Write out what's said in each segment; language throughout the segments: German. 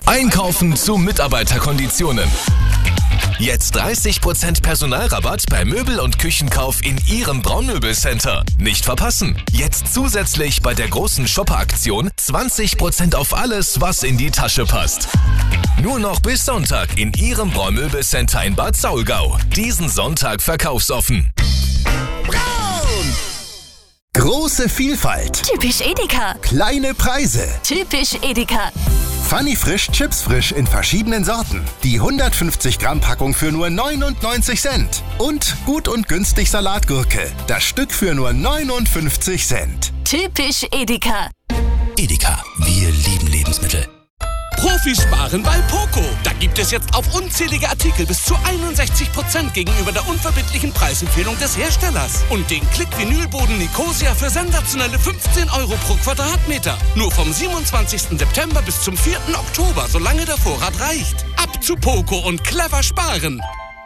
Einkaufen zu Mitarbeiterkonditionen. Jetzt 30% Personalrabatt bei Möbel- und Küchenkauf in Ihrem Braunmöbelcenter. Nicht verpassen. Jetzt zusätzlich bei der großen Shopper-Aktion 20% auf alles, was in die Tasche passt. Nur noch bis Sonntag in Ihrem Braunmöbelcenter in Bad Saulgau. Diesen Sonntag verkaufsoffen. Braun! Große Vielfalt. Typisch Edeka. Kleine Preise. Typisch Edeka. Funny Frisch Chips Frisch in verschiedenen Sorten. Die 150 Gramm Packung für nur 99 Cent. Und gut und günstig Salatgurke. Das Stück für nur 59 Cent. Typisch Edeka. Edeka, wir lieben Lebensmittel. Profis sparen bei Poco. Da gibt es jetzt auf unzählige Artikel bis zu 61% gegenüber der unverbindlichen Preisempfehlung des Herstellers. Und den Klick-Vinylboden Nicosia für sensationelle 15 € pro Quadratmeter. Nur vom 27. September bis zum 4. Oktober, solange der Vorrat reicht. Ab zu Poco und clever sparen.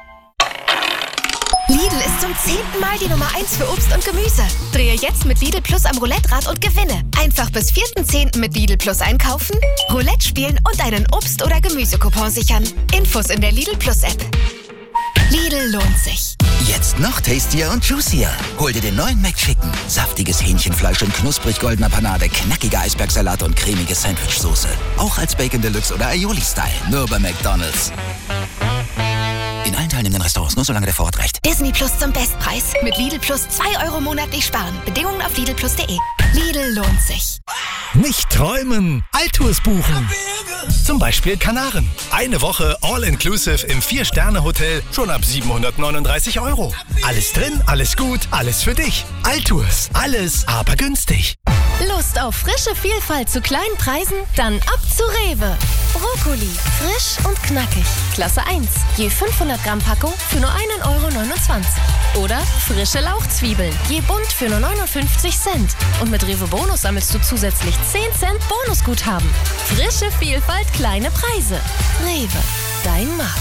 Lidl ist zum 10. Mal die Nummer 1 für Obst und Gemüse. Drehe jetzt mit Lidl Plus am Roulette-Rad und gewinne. Einfach bis 4.10. mit Lidl Plus einkaufen, Roulette spielen und einen Obst- oder Gemüsecoupon sichern. Infos in der Lidl Plus App. Lidl lohnt sich. Jetzt noch tastier und juicier. Hol dir den neuen McChicken. Saftiges Hähnchenfleisch in knusprig goldener Panade, knackiger Eisbergsalat und cremige Sandwichsoße. Auch als Bacon Deluxe oder Aioli-Style. Nur bei McDonald's. In allen teilnehmenden Restaurants, nur solange der Vorrat reicht. Disney Plus zum Bestpreis. Mit Lidl Plus 2 € monatlich sparen. Bedingungen auf lidlplus.de. Lidl lohnt sich. Nicht träumen, Altours buchen. Zum Beispiel Kanaren. Eine Woche All-Inclusive im 4-Sterne-Hotel schon ab 739 €. Alles drin, alles gut, alles für dich. Altours, alles aber günstig. Lust auf frische Vielfalt zu kleinen Preisen? Dann ab zu Rewe. Brokkoli, frisch und knackig. Klasse 1, je 500 Gramm Packung für nur 1,29 €. Oder frische Lauchzwiebeln, je bunt für nur 59 Cent. Und mit Rewe Bonus sammelst du zusätzlich 10 Cent Bonusguthaben. Frische Vielfalt, kleine Preise. Rewe, dein Markt.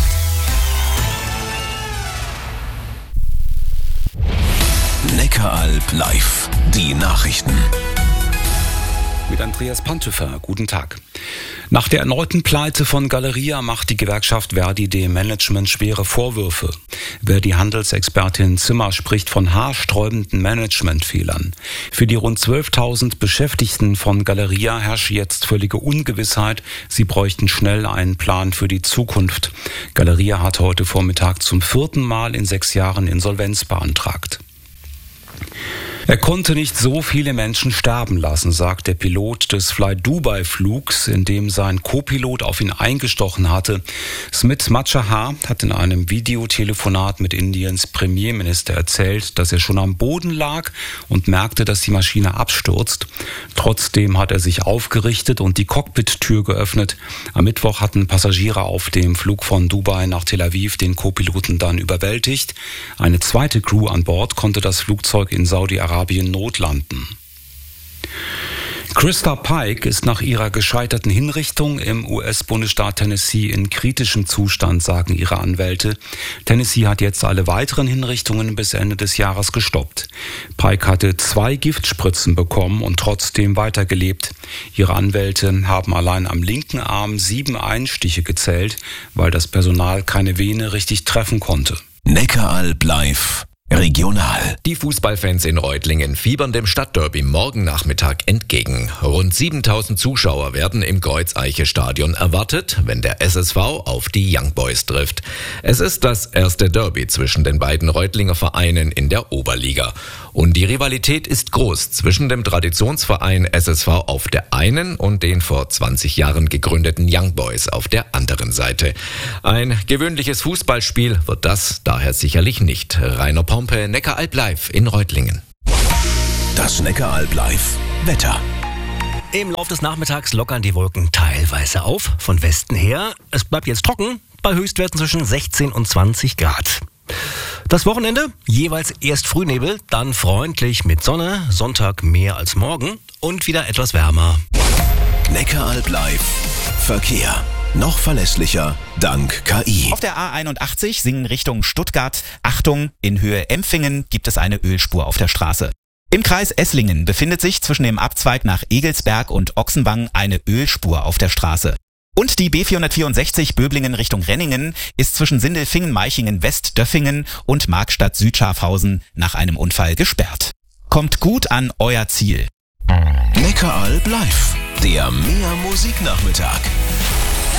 Neckaralb live. Die Nachrichten. Mit Andreas Pantüfer. Guten Tag. Nach der erneuten Pleite von Galeria macht die Gewerkschaft Verdi dem Management schwere Vorwürfe. Verdi-Handelsexpertin Zimmer spricht von haarsträubenden Managementfehlern. Für die rund 12.000 Beschäftigten von Galeria herrscht jetzt völlige Ungewissheit. Sie bräuchten schnell einen Plan für die Zukunft. Galeria hat heute Vormittag zum 4. Mal in 6 Jahren Insolvenz beantragt. Er konnte nicht so viele Menschen sterben lassen, sagt der Pilot des Fly-Dubai-Flugs, in dem sein Co-Pilot auf ihn eingestochen hatte. Smit Matchahar hat in einem Videotelefonat mit Indiens Premierminister erzählt, dass er schon am Boden lag und merkte, dass die Maschine abstürzt. Trotzdem hat er sich aufgerichtet und die Cockpit-Tür geöffnet. Am Mittwoch hatten Passagiere auf dem Flug von Dubai nach Tel Aviv den Co-Piloten dann überwältigt. Eine zweite Crew an Bord konnte das Flugzeug in Saudi-Arabien notlanden. Krista Pike ist nach ihrer gescheiterten Hinrichtung im US-Bundesstaat Tennessee in kritischem Zustand, sagen ihre Anwälte. Tennessee hat jetzt alle weiteren Hinrichtungen bis Ende des Jahres gestoppt. Pike hatte 2 Giftspritzen bekommen und trotzdem weitergelebt. Ihre Anwälte haben allein am linken Arm 7 Einstiche gezählt, weil das Personal keine Vene richtig treffen konnte. Neckaralb live. Regional. Die Fußballfans in Reutlingen fiebern dem Stadtderby morgen Nachmittag entgegen. Rund 7.000 Zuschauer werden im Kreuzeiche-Stadion erwartet, wenn der SSV auf die Young Boys trifft. Es ist das erste Derby zwischen den beiden Reutlinger Vereinen in der Oberliga. Und die Rivalität ist groß zwischen dem Traditionsverein SSV auf der einen und den vor 20 Jahren gegründeten Young Boys auf der anderen Seite. Ein gewöhnliches Fußballspiel wird das daher sicherlich nicht. Rainer Pompe, Neckaralb live in Reutlingen. Das Neckaralb live Wetter. Im Laufe des Nachmittags lockern die Wolken teilweise auf, von Westen her. Es bleibt jetzt trocken, bei Höchstwerten zwischen 16 und 20 Grad. Das Wochenende jeweils erst Frühnebel, dann freundlich mit Sonne, Sonntag mehr als morgen und wieder etwas wärmer. Neckaralb live Verkehr. Noch verlässlicher dank KI. Auf der A81 Singen Richtung Stuttgart. Achtung, in Höhe Empfingen gibt es eine Ölspur auf der Straße. Im Kreis Esslingen befindet sich zwischen dem Abzweig nach Egelsberg und Ochsenwang eine Ölspur auf der Straße. Und die B464 Böblingen Richtung Renningen ist zwischen Sindelfingen, Meichingen, Westdöffingen und Markstadt Südschafhausen nach einem Unfall gesperrt. Kommt gut an euer Ziel. Neckaralb live, der Mehr Musiknachmittag.